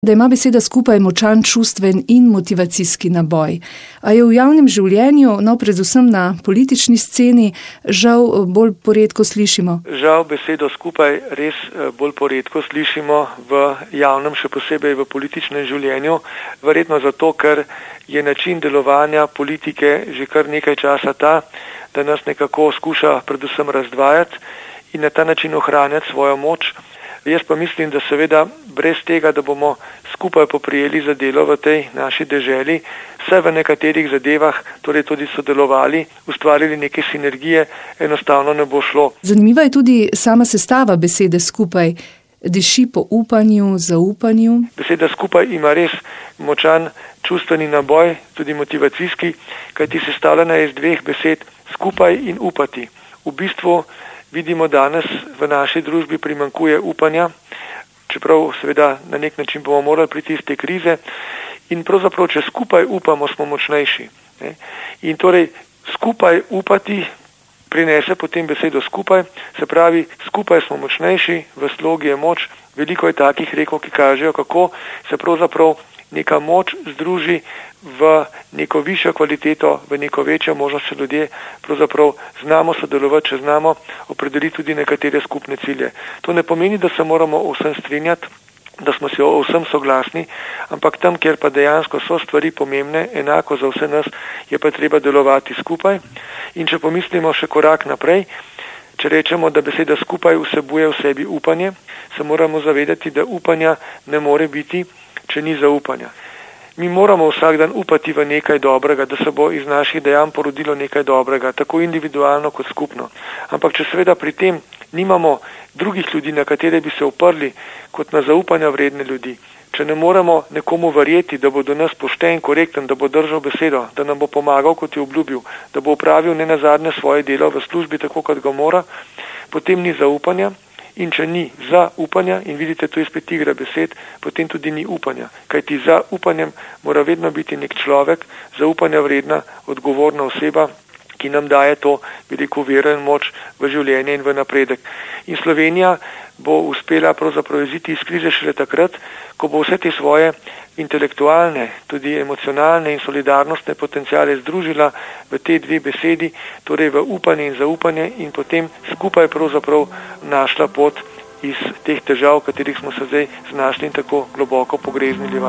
Da ima beseda skupaj močan čustven in motivacijski naboj. A jo v javnem življenju, predvsem na politični sceni, žal bolj poredko slišimo? Žal besedo skupaj res bolj poredko slišimo v javnem, še posebej v političnem življenju. Verjetno zato, ker je način delovanja politike že kar nekaj časa ta, da nas nekako skuša predvsem razdvajati in na ta način ohranjati svojo moč. Jaz pa mislim, da seveda brez tega, da bomo skupaj poprijeli za delo v tej naši deželi, vse v nekaterih zadevah, torej tudi sodelovali, ustvarili neke sinergije, enostavno ne bo šlo. Zanimiva je tudi sama sestava besede skupaj. Diši po upanju, zaupanju. Beseda skupaj ima res močan čustveni naboj, tudi motivacijski, kajti sestavljena je iz dveh besed, skupaj in upati. V bistvu vidimo danes v naši družbi primanjkuje upanja, čeprav seveda na nek način bomo morali priti iz te krize in pravzaprav, če skupaj upamo, smo močnejši. In torej skupaj upati prinese potem besedo skupaj, se pravi skupaj smo močnejši, v slogi je moč. Veliko je takih rekov, ki kažejo, kako se pravzaprav neka moč združi v neko višjo kvaliteto, v neko večjo možnost, če ljudje pravzaprav znamo sodelovati, če znamo opredeliti tudi nekatere skupne cilje. To ne pomeni, da se moramo o vsem strinjati, da smo si o vsem soglasni, ampak tam, kjer pa dejansko so stvari pomembne, enako za vse nas, je pa treba delovati skupaj. In če pomislimo še korak naprej, če rečemo, da beseda skupaj vsebuje v sebi upanje, se moramo zavedati, da upanja ne more biti, če ni zaupanja. Mi moramo vsak dan upati v nekaj dobrega, da se bo iz naših dejanj porodilo nekaj dobrega, tako individualno kot skupno. Ampak če seveda pri tem nimamo drugih ljudi, na katere bi se oprli kot na zaupanja vredne ljudi, če ne moremo nekomu verjeti, da bo do nas pošten, korekten, da bo držal besedo, da nam bo pomagal, kot je obljubil, da bo opravil nenazadnje svoje delo v službi tako, kot ga mora, potem ni zaupanja. In če ni zaupanja, in vidite, to je spet igra besed, potem tudi ni upanja. Kajti za upanjem mora vedno biti nek človek, zaupanja vredna, odgovorna oseba, ki nam daje to, vero in moč v življenje in v napredek. In Slovenija bo uspela pravzaprav iziti iz krize šele takrat, ko bo vse te svoje intelektualne, tudi emocionalne in solidarnostne potenciale združila v te dve besedi, torej v upanje in zaupanje in potem skupaj pravzaprav našla pot iz teh težav, v katerih smo se zdaj znašli in tako globoko pogreznili.